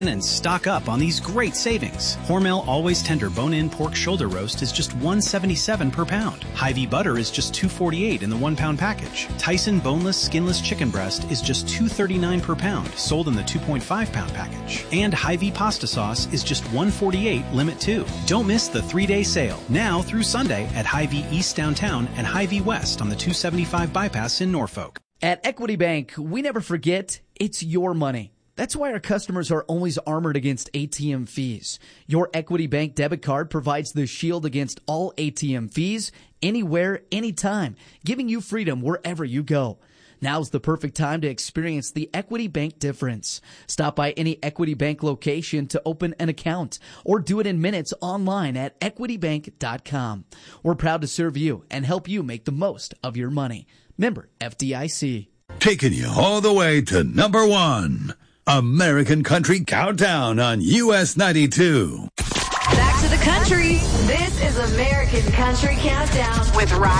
and stock up on these great savings. Hormel Always Tender Bone-In Pork Shoulder Roast is just $1.77 per pound. Hy-Vee Butter is just $2.48 in the 1-pound package. Tyson Boneless Skinless Chicken Breast is just $2.39 per pound, sold in the 2.5-pound package. And Hy-Vee Pasta Sauce is just $1.48 Limit 2. Don't miss the 3-day sale, now through Sunday at Hy-Vee East Downtown and Hy-Vee West on the 275 bypass in Norfolk. At Equity Bank, we never forget it's your money. That's why our customers are always armored against ATM fees. Your Equity Bank debit card provides the shield against all ATM fees, anywhere, anytime, giving you freedom wherever you go. Now's the perfect time to experience the Equity Bank difference. Stop by any Equity Bank location to open an account or do it in minutes online at equitybank.com. We're proud to serve you and help you make the most of your money. Member FDIC. Taking you all the way to number 1. American Country Countdown on US 92. Back to the country. This is American Country Countdown with Ryan.